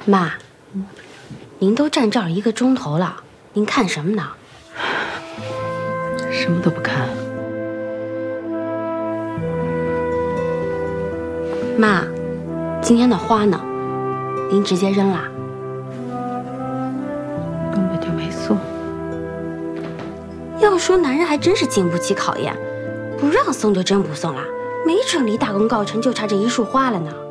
妈，您都站这儿1个钟头了，您看什么呢？ 什么都不看。 妈，今天的花呢？您直接扔了？ 根本就没送。 要说男人还真是经不起考验，不让送就真不送了，没准离大功告成就差这一束花了呢。